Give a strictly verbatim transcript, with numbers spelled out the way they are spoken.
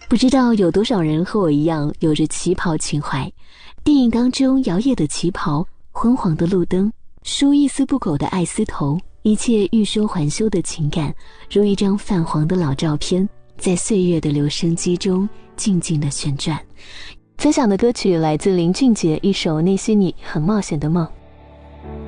不知道有多少人和我一样有着旗袍情怀。电影当中摇曳的旗袍，昏黄的路灯，梳一丝不苟的爱丝头，一切欲说还休的情感，如一张泛黄的老照片，在岁月的留声机中静静地旋转。分享的歌曲来自林俊杰一首《那些你很冒险的梦》。